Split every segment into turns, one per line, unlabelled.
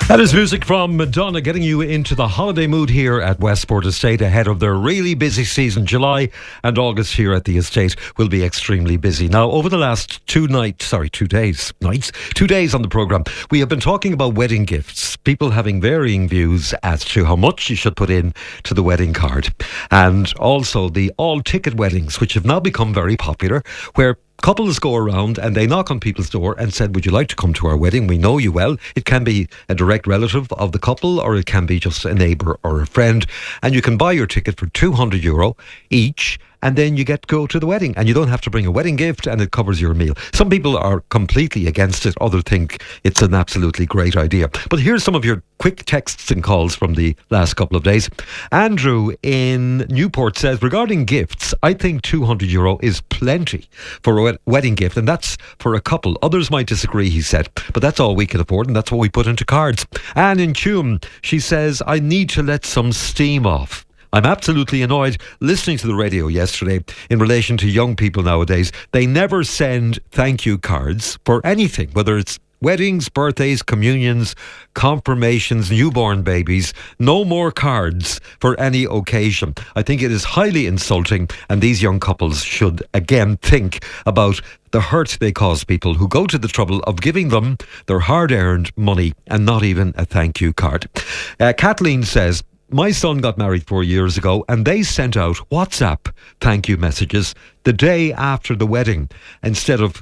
That is music from Madonna, getting you into the holiday mood here at Westport Estate ahead of their really busy season. July and August here at the estate will be extremely busy. Now, over the last 2 days on the programme, we have been talking about wedding gifts. People having varying views as to how much you should put in to the wedding card. And also the all-ticket weddings, which have now become very popular, where couples go around and they knock on people's door and said, would you like to come to our wedding? We know you well. It can be a direct relative of the couple, or it can be just a neighbour or a friend. And you can buy your ticket for €200 each. And then you get to go to the wedding, and you don't have to bring a wedding gift, and it covers your meal. Some people are completely against it. Others think it's an absolutely great idea. But here's some of your quick texts and calls from the last couple of days. Andrew in Newport says, regarding gifts, I think €200 is plenty for a wedding gift, and that's for a couple. Others might disagree, he said, but that's all we can afford, and that's what we put into cards. Anne in Tuam, she says, I need to let some steam off. I'm absolutely annoyed listening to the radio yesterday in relation to young people nowadays. They never send thank you cards for anything, whether it's weddings, birthdays, communions, confirmations, newborn babies. No more cards for any occasion. I think it is highly insulting, and these young couples should again think about the hurt they cause people who go to the trouble of giving them their hard-earned money and not even a thank you card. Kathleen says, my son got married 4 years ago, and they sent out WhatsApp thank you messages the day after the wedding instead of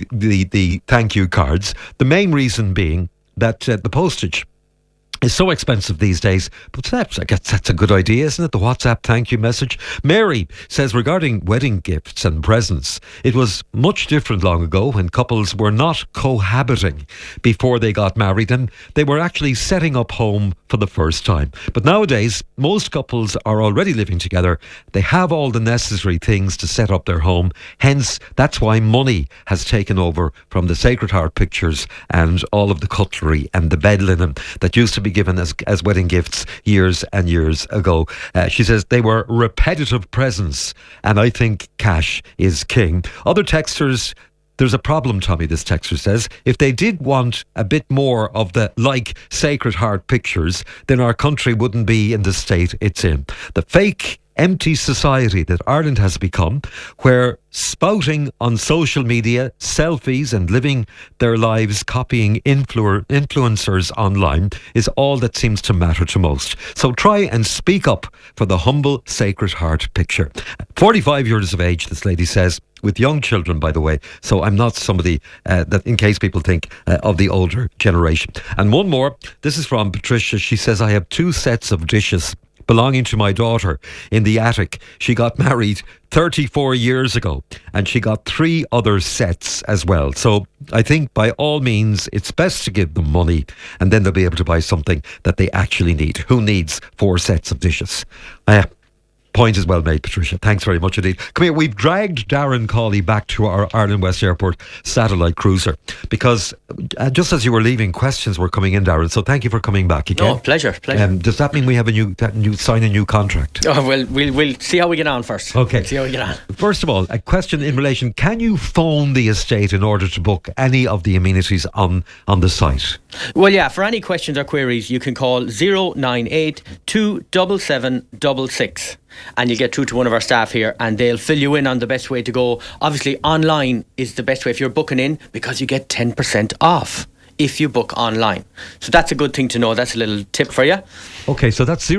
the thank you cards. The main reason being that the postage is so expensive these days, but I guess that's a good idea, isn't it? The WhatsApp thank you message. Mary says, regarding wedding gifts and presents, it was much different long ago when couples were not cohabiting before they got married, and they were actually setting up home for the first time. But nowadays, most couples are already living together. They have all the necessary things to set up their home. Hence, that's why money has taken over from the Sacred Heart pictures and all of the cutlery and the bed linen that used to be given as wedding gifts years and years ago. She says they were repetitive presents, and I think cash is king. Other texters, there's a problem, Tommy, this texter says. If they did want a bit more of the Sacred Heart pictures, then our country wouldn't be in the state it's in. The fake, empty society that Ireland has become, where spouting on social media, selfies and living their lives copying influencers online is all that seems to matter to most. So try and speak up for the humble Sacred Heart picture. 45 years of age, this lady says, with young children, by the way. So I'm not somebody that, in case people think of the older generation. And one more, this is from Patricia. She says, I have 2 sets of dishes belonging to my daughter in the attic. She got married 34 years ago, and she got 3 other sets as well. So I think by all means it's best to give them money, and then they'll be able to buy something that they actually need. Who needs 4 sets of dishes? Point is well made, Patricia. Thanks very much indeed. Come here, we've dragged Darren Cawley back to our Ireland West Airport satellite cruiser because just as you were leaving, questions were coming in, Darren. So thank you for coming back again.
No, pleasure.
Does that mean we have sign a new contract?
Oh, well, we'll see how we get on first.
Okay.
See how we get on.
First of all, a question in relation, can you phone the estate in order to book any of the amenities on the site?
Well, yeah, for any questions or queries, you can call 098 277 666. And you'll get through to one of our staff here, and they'll fill you in on the best way to go. Obviously, online is the best way if you're booking in, because you get 10% off if you book online. So that's a good thing to know. That's a little tip for you.
Okay, so that's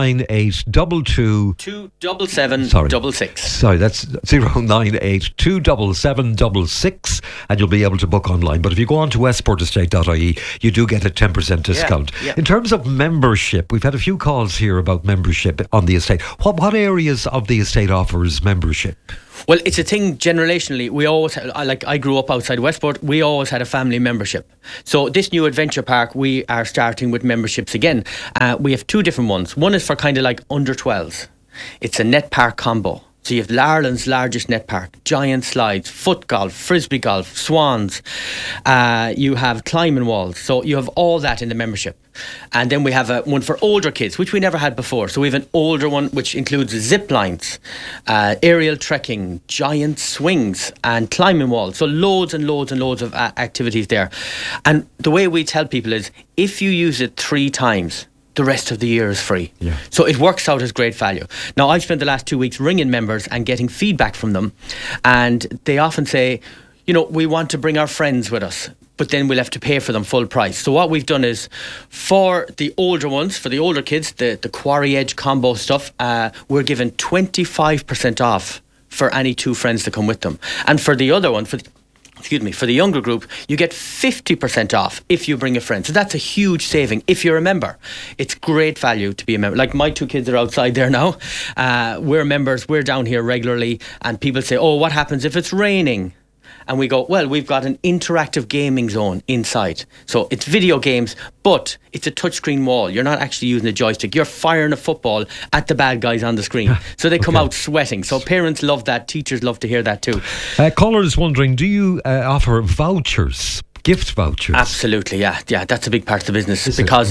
09822
277 666.
Sorry, that's 098 277 and you'll be able to book online. But if you go on to westportestate.ie, you do get a 10% discount.
Yeah.
In terms of membership, we've had a few calls here about membership on the estate. What areas of the estate offers membership?
Well, it's a thing generationally. We always, I grew up outside Westport, we always had a family membership. So this new adventure park, we are starting with memberships again. We have 2 different ones. One is for kind of like under 12s. It's a net park combo. So you have Ireland's largest net park, giant slides, foot golf, frisbee golf, swans. You have climbing walls. So you have all that in the membership. And then we have one for older kids, which we never had before. So we have an older one, which includes zip lines, aerial trekking, giant swings, and climbing walls. So loads and loads and loads of activities there. And the way we tell people is, if you use it 3 times, the rest of the year is free.
Yeah.
So it works out as great value. Now, I've spent the last 2 weeks ringing members and getting feedback from them. And they often say, we want to bring our friends with us, but then we'll have to pay for them full price. So what we've done is, for the older ones, for the older kids, the Quarry Edge combo stuff, we're giving 25% off for any 2 friends to come with them. And for the other one, for the younger group, you get 50% off if you bring a friend. So that's a huge saving if you're a member. It's great value to be a member. Like, my 2 kids are outside there now. We're members, we're down here regularly, and people say, oh, what happens if it's raining? And we go, well, we've got an interactive gaming zone inside. So it's video games, but it's a touchscreen wall. You're not actually using a joystick. You're firing a football at the bad guys on the screen. So they come out sweating. So parents love that. Teachers love to hear that too.
Caller is wondering, do you offer vouchers? Gift vouchers?
Absolutely, yeah. That's a big part of the business. Because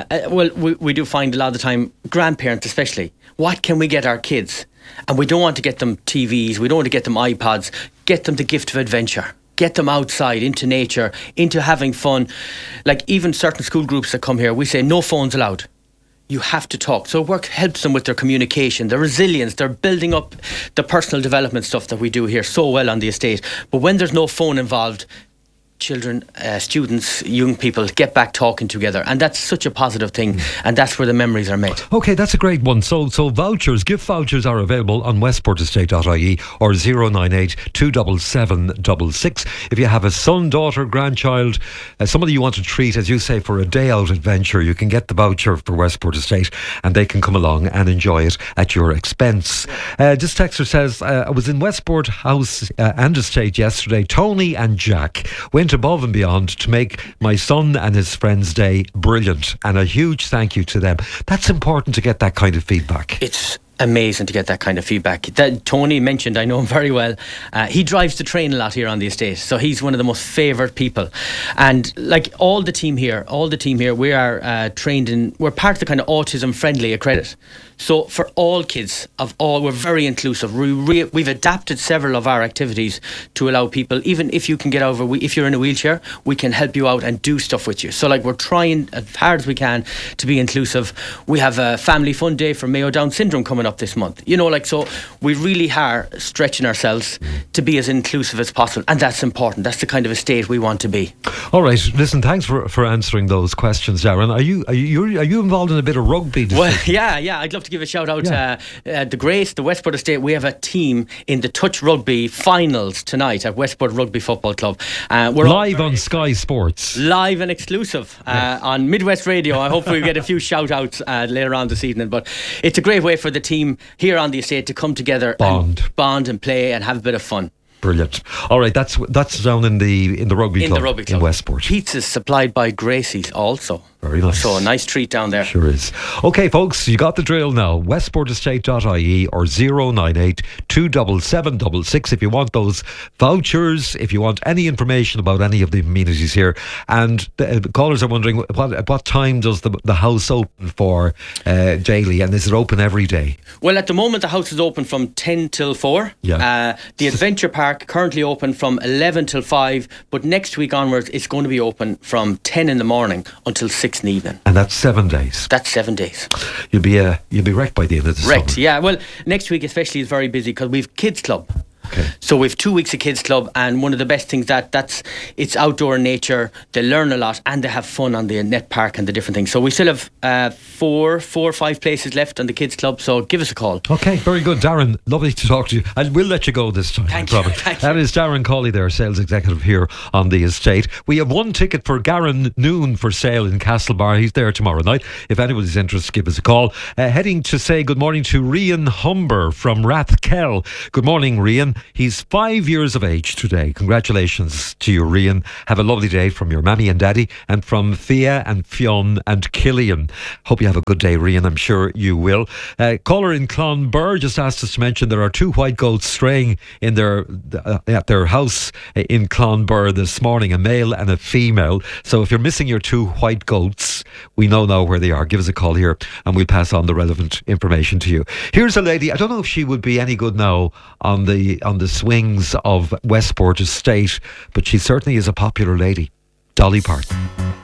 we do find a lot of the time, grandparents especially, what can we get our kids? And we don't want to get them TVs, we don't want to get them iPods. Get them the gift of adventure. Get them outside, into nature, into having fun. Like, even certain school groups that come here, we say no phones allowed. You have to talk. So work helps them with their communication, their resilience. They're building up the personal development stuff that we do here so well on the estate. But when there's no phone involved, children, students, young people get back talking together, and that's such a positive thing, and that's where the memories are made.
Okay, that's a great one. So vouchers, gift vouchers are available on westportestate.ie or 098 277 666. If you have a son, daughter, grandchild, somebody you want to treat, as you say, for a day out adventure, you can get the voucher for Westport Estate and they can come along and enjoy it at your expense. This texter says, I was in Westport House and Estate yesterday. Tony and Jack went above and beyond to make my son and his friend's day brilliant, and a huge thank you to them. That's important to get that kind of feedback.
It's amazing to get that kind of feedback. That Tony mentioned, I know him very well. He drives the train a lot here on the estate, so he's one of the most favoured people. And like all the team here, we are trained in, we're part of the kind of autism friendly accredit. So for all kids we're very inclusive. We've adapted several of our activities to allow people, even if you can get over, if you're in a wheelchair, we can help you out and do stuff with you. So like, we're trying as hard as we can to be inclusive. We have a family fun day for Mayo Down syndrome coming up this month. So we really are stretching ourselves to be as inclusive as possible, and that's important. That's the kind of estate we want to be.
All right, listen, thanks for answering those questions, Darren. Are you involved in a bit of rugby?
Well, yeah, I'd love to give a shout out the Grace, the Westport Estate. We have a team in the touch rugby finals tonight at Westport Rugby Football Club. We're
live on Sky Sports, live
and exclusive on Midwest Radio. I hope we get a few shout outs later on this evening, but it's a great way for the team here on the estate to come together, bond and play and have a bit of fun.
Brilliant. All right, that's down in the rugby club in Westport.
Pizza's supplied by Gracie's also.
Very nice.
So a nice treat down there.
Sure is. Okay, folks, you got the drill now. westportestate.ie or 098 277 666 if you want those vouchers, if you want any information about any of the amenities here. And the callers are wondering, at what time does the house open for daily, and is it open every day?
Well, at the moment the house is open from 10 till 4.
Yeah.
The Adventure Park currently open from 11 till 5, but next week onwards it's going to be open from 10 in the morning until 6 in the evening.
And that's 7 days.
That's 7 days.
You'll be wrecked by the end of the summer.
Yeah. Well, next week especially is very busy because we've kids club.
Okay.
So we've 2 weeks of kids club, and one of the best things it's outdoor in nature. They learn a lot and they have fun on the net park and the different things. So we still have 4 or 5 places left on the kids club. So give us a call. Okay,
very good, Darren. Lovely to talk to you. And we'll let you go this time.
Thank you.
That is Darren Cawley, there, sales executive here on the estate. We have 1 ticket for Garran Noon for sale in Castlebar. He's there tomorrow night. If anybody's interested, give us a call. Heading to say good morning to Rian Humber from Rathkell. Good morning, Rian. He's 5 years of age today. Congratulations to you, Rian. Have a lovely day from your mammy and daddy, and from Thea and Fionn and Killian. Hope you have a good day, Rian. I'm sure you will. Caller in Clonbur just asked us to mention there are 2 white goats straying in at their house in Clonbur this morning, a male and a female. So if you're missing your 2 white goats, we know now where they are. Give us a call here and we'll pass on the relevant information to you. Here's a lady, I don't know if she would be any good now on the swings of Westport Estate, but she certainly is a popular lady. Dolly Parton.